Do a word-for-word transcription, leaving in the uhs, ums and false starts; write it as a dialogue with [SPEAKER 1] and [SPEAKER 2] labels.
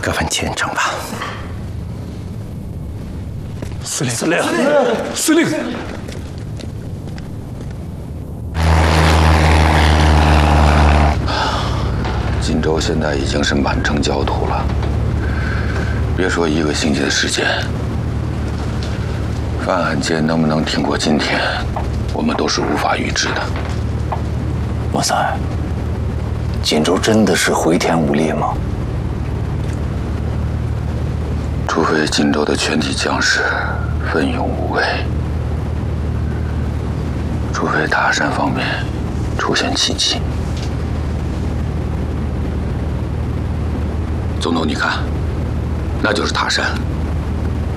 [SPEAKER 1] 各份前程吧。
[SPEAKER 2] 司令，
[SPEAKER 1] 司令，
[SPEAKER 2] 司令。
[SPEAKER 3] 锦州现在已经是满城焦土了，别说一个星期的时间，范汉界能不能挺过今天，我们都是无法预知的。
[SPEAKER 4] 莫三，锦州真的是回天无力吗？
[SPEAKER 3] 除非锦州的全体将士奋勇无畏，除非塔山方面出现奇迹。 总统，你看，那就是塔山。